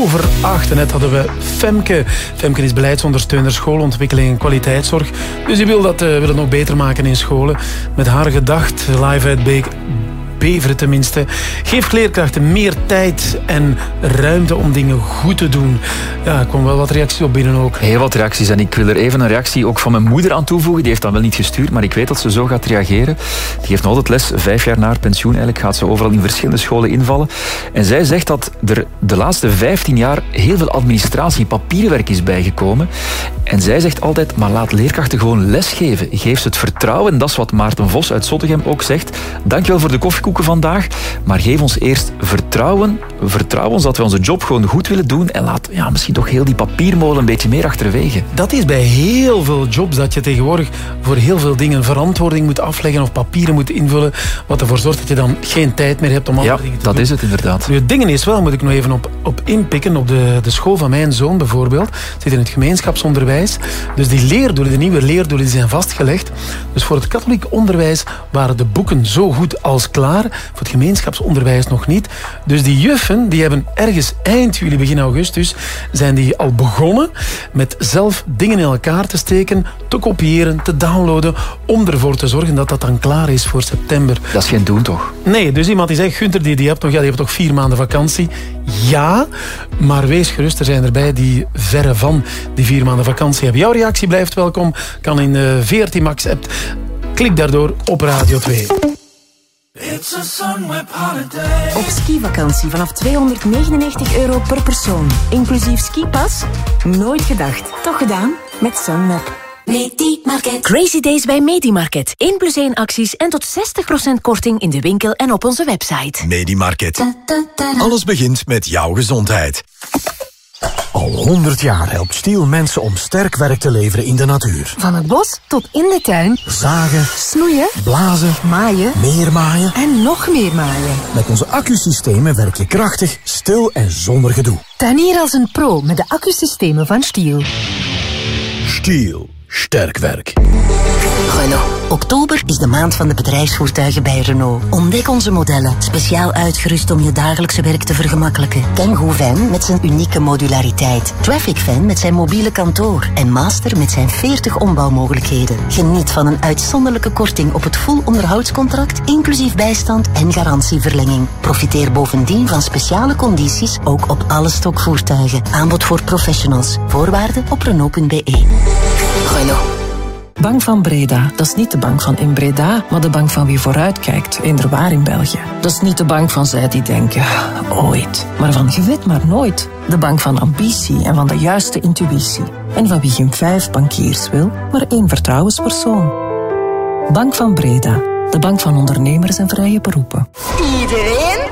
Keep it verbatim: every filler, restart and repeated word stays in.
over acht. En net hadden we Femke. Femke is beleidsondersteuner schoolontwikkeling en kwaliteitszorg. Dus die wil dat uh, wil het nog beter maken in scholen. Met haar gedacht, live uit Beek. Beveren tenminste. Geef leerkrachten meer tijd en ruimte om dingen goed te doen. Ja, er kwam wel wat reacties op binnen ook. Heel wat reacties. En ik wil er even een reactie ook van mijn moeder aan toevoegen. Die heeft dan wel niet gestuurd, maar ik weet dat ze zo gaat reageren. Die heeft nog altijd les, vijf jaar na haar pensioen. Eigenlijk gaat ze overal in verschillende scholen invallen. En zij zegt dat er de laatste vijftien jaar heel veel administratie, papierwerk is bijgekomen. En zij zegt altijd, maar laat leerkrachten gewoon lesgeven. Geef ze het vertrouwen. Dat is wat Maarten Vos uit Zottegem ook zegt. Dankjewel voor de koffiekoeken vandaag, maar geef ons eerst vertrouwen. Vertrouw ons dat we onze job gewoon goed willen doen en laat ja, misschien toch heel die papiermolen een beetje meer achterwege. Dat is bij heel veel jobs dat je tegenwoordig voor heel veel dingen verantwoording moet afleggen of papieren moet invullen, wat ervoor zorgt dat je dan geen tijd meer hebt om andere ja, dingen te dat doen. is het inderdaad. Nu, het ding is wel, moet ik nog even op, op inpikken, op de, de school van mijn zoon bijvoorbeeld, zit in het gemeenschapsonderwijs. Dus die leerdoelen, de nieuwe leerdoelen, die zijn vastgelegd. Dus voor het katholiek onderwijs waren de boeken zo goed als klaar. Voor het gemeenschapsonderwijs nog niet. Dus die juffen, die hebben ergens eind juli, begin augustus, zijn die al begonnen met zelf dingen in elkaar te steken, te kopiëren, te downloaden, om ervoor te zorgen dat dat dan klaar is voor september. Dat is geen doen, toch? Nee, dus iemand die zegt, Gunther, die, die hebt nog, ja, die hebt toch vier maanden vakantie? Ja, maar wees gerust, er zijn erbij die verre van die vier maanden vakantie hebben. Jouw reactie blijft welkom, kan in uh, V R T Max app. Klik daardoor op Radio twee. It's a Sunweb holiday. Op skivakantie vanaf tweehonderdnegenennegentig euro per persoon. Inclusief skipas? Nooit gedacht. Toch gedaan? Met Sunweb. Medimarket. Crazy Days bij Medimarket. één plus één acties en tot zestig procent korting in de winkel en op onze website. Medimarket. Alles begint met jouw gezondheid. Al honderd jaar helpt Stiel mensen om sterk werk te leveren in de natuur. Van het bos tot in de tuin. Zagen, snoeien, blazen, maaien, meer maaien en nog meer maaien. Met onze accusystemen werk je krachtig, stil en zonder gedoe. Tuinier als een pro met de accusystemen van Stiel. Stiel. Sterk werk. Renault. Oktober is de maand van de bedrijfsvoertuigen bij Renault. Ontdek onze modellen, speciaal uitgerust om je dagelijkse werk te vergemakkelijken. Kangoo Van met zijn unieke modulariteit. Traffic Van met zijn mobiele kantoor. En Master met zijn veertig ombouwmogelijkheden. Geniet van een uitzonderlijke korting op het full onderhoudscontract, inclusief bijstand en garantieverlenging. Profiteer bovendien van speciale condities, ook op alle stokvoertuigen. Aanbod voor professionals. Voorwaarden op Renault punt be. Renault. Bank van Breda, dat is niet de bank van in Breda, maar de bank van wie vooruitkijkt, inderwaar in België. Dat is niet de bank van zij die denken, ooit, maar van je weet maar nooit. De bank van ambitie en van de juiste intuïtie. En van wie geen vijf bankiers wil, maar één vertrouwenspersoon. Bank van Breda, de bank van ondernemers en vrije beroepen. Iedereen